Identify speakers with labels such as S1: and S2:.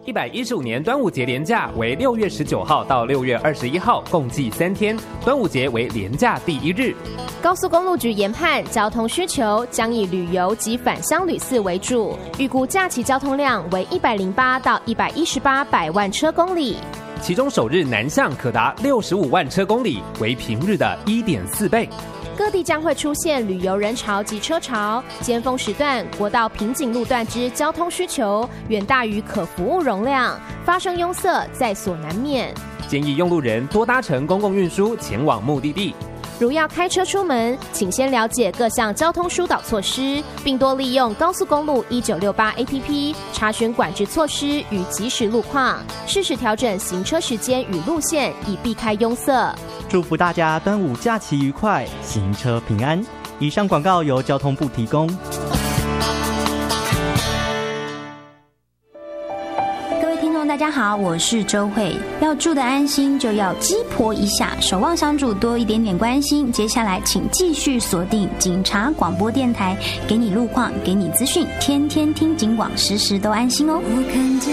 S1: 115年端午节连假为6月19号到6月21号，共计3天。端午节为连假第1日。
S2: 高速公路局研判，交通需求将以旅游及返乡旅次为主，预估假期交通量为108到118百万车公里。
S1: 其中首日南向可达65万车公里，为平日的1.4倍。
S2: 各地将会出现旅游人潮及车潮，尖峰时段国道瓶颈路段之交通需求远大于可服务容量，发生拥塞在所难免。
S1: 建议用路人多搭乘公共运输前往目的地。
S2: 如要开车出门，请先了解各项交通疏导措施，并多利用高速公路1968 APP 查询管制措施与即时路况，适时调整行车时间与路线，以避开拥塞。
S3: 祝福大家端午假期愉快，行车平安。以上广告由交通部提供。
S4: 大家好，我是周慧。要住得安心，就要鸡婆一下，守望相助，多一点点关心。接下来，请继续锁定警察广播电台，给你路况，给你资讯，天天听警广，时时都安心哦。
S5: 我看见